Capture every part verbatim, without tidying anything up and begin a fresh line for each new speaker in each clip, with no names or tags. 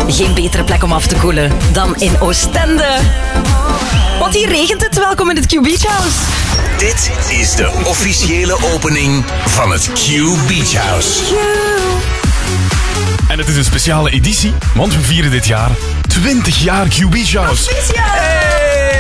Geen betere plek om af te koelen dan in Oostende. Want hier regent het. Welkom in het Q Beach House.
Dit is de officiële opening van het Q Beach House.
En het is een speciale editie, want we vieren dit jaar twintig jaar Q Beach House. Hey!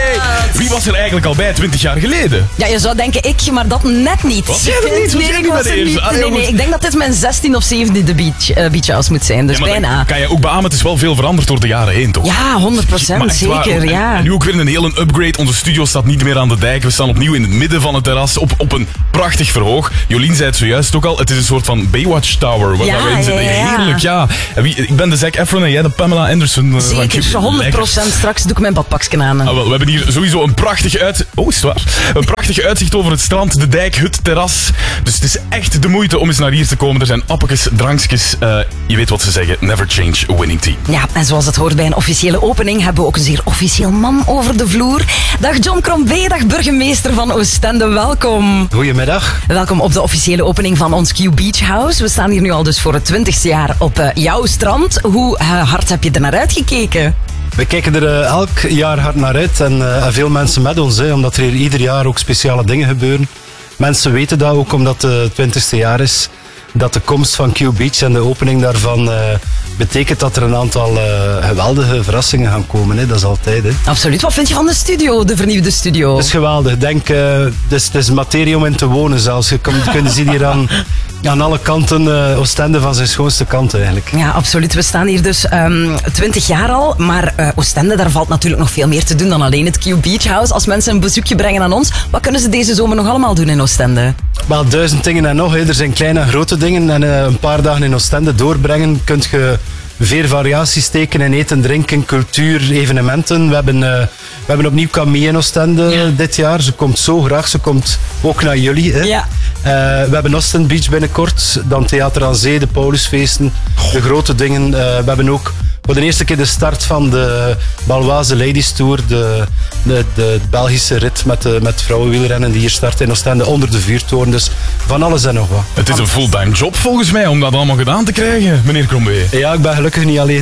Wie was er eigenlijk al bij twintig jaar geleden?
Ja, je zou denken ik, maar dat net niet.
Was jij er niet? Was
Nee,
jij
ik
niet
was
bij
er
de
niet.
eerste? Ah,
Nee,
jongens.
nee, ik denk dat dit mijn zestiende of zeventiende beach, uh, beach House moet zijn. Dus
Ja, maar dan
bijna.
kan je ook beamen, het is wel veel veranderd door de jaren heen, toch?
Ja, honderd
Maar
procent.
echt waar.
Zeker,
En-
ja.
En nu ook weer een hele upgrade. Onze studio staat niet meer aan de dijk. We staan opnieuw in het midden van het terras op, op een prachtig verhoog. Jolien zei het zojuist ook al. Het is een soort van Baywatch Tower waar
Ja,
we in zitten.
ja, ja.
Heerlijk, ja. En wie, ik ben de Zac Efron en jij de Pamela Anderson. uh, van Q.
Zeker, honderd procent.
Lekker.
Straks doe ik mijn badpakje aan.
Ah, wel, we hebben hier sowieso een prachtig uit... Oh, is het waar? Een prachtig uitzicht over het strand, de dijk, het terras. Dus het is echt de moeite om eens naar hier te komen. Er zijn appeltjes, drankjes. Uh, je weet wat ze zeggen. Never change a winning team.
Ja, en zoals het hoort bij een officiële opening hebben we ook een zeer officieel man over de vloer. Dag John Crombé, dag burgemeester van Oostende, welkom.
Goedemiddag.
Welkom op de officiële opening van ons Q Beach House. We staan hier nu al dus voor het twintigste jaar op uh, jouw strand. Hoe uh, hard heb je er naar uitgekeken?
We kijken er uh, elk jaar hard naar uit en, uh, en veel mensen met ons, hè, omdat er hier ieder jaar ook speciale dingen gebeuren. Mensen weten dat ook omdat het twintigste jaar is, dat de komst van Q Beach en de opening daarvan uh, betekent dat er een aantal uh, geweldige verrassingen gaan komen. Hè. Dat is altijd. Hè.
Absoluut. Wat vind je van de studio, de vernieuwde studio?
Dat is geweldig. Ik denk, uh, het, is, het is materie om in te wonen zelfs. Je kunt, kunt zien hier aan, aan alle kanten uh, Oostende van zijn schoonste kant eigenlijk.
Ja, absoluut. We staan hier dus um, twintig jaar al. Maar uh, Oostende, daar valt natuurlijk nog veel meer te doen dan alleen het Q Beach House. Als mensen een bezoekje brengen aan ons, wat kunnen ze deze zomer nog allemaal doen in Oostende?
Wel, duizend dingen en nog. Hè. Er zijn kleine en grote dingen. En uh, een paar dagen in Oostende doorbrengen kunt je veel variaties steken in eten, drinken, cultuur, evenementen. We hebben, uh, we hebben opnieuw Camille in Oostende
Ja.
dit jaar. Ze komt zo graag. Ze komt ook naar jullie. Hè.
Ja.
Uh, we hebben Oostende Beach binnenkort. Dan Theater aan Zee, de Paulusfeesten. De grote dingen. Uh, we hebben ook voor de eerste keer de start van de Baloise Ladies Tour. De, de, de Belgische rit met, de, met vrouwenwielrennen die hier start in Oostende onder de vuurtoren. Dus van alles en nog wat.
Het is een fulltime job volgens mij om dat allemaal gedaan te krijgen, meneer Crombé.
Ja, ik ben gelukkig niet alleen.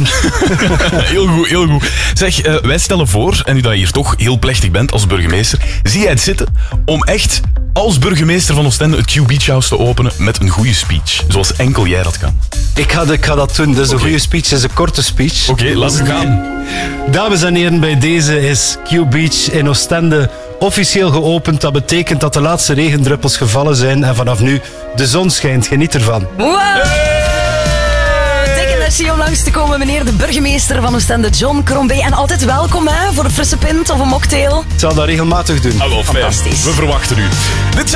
Heel goed, heel goed. Zeg, uh, wij stellen voor, en nu dat je hier toch heel plechtig bent als burgemeester, zie jij het zitten om echt als burgemeester van Oostende het Q Beach House te openen met een goede speech, zoals enkel jij dat kan.
Ik ga, ik ga dat doen. Dat is een
Oké.
goede speech, dat is een korte speech.
Oké, laat het gaan.
Dames en heren, bij deze is Q Beach in Oostende officieel geopend. Dat betekent dat de laatste regendruppels gevallen zijn en vanaf nu de zon schijnt. Geniet ervan.
Wow! Dikke merci om langs te komen, meneer de burgemeester van Oostende, John Crombé. En altijd welkom hè, voor een frisse pint of een mocktail.
Ik zal dat regelmatig doen.
Ah, wel, fijn.
Fantastisch.
We verwachten u. Dit zijn